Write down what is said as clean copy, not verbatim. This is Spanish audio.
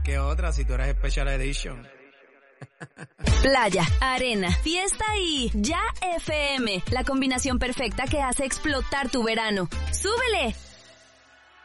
que otra si tú eres Special Edition. Playa, arena, fiesta y Ya FM, la combinación perfecta que hace explotar tu verano. ¡Súbele!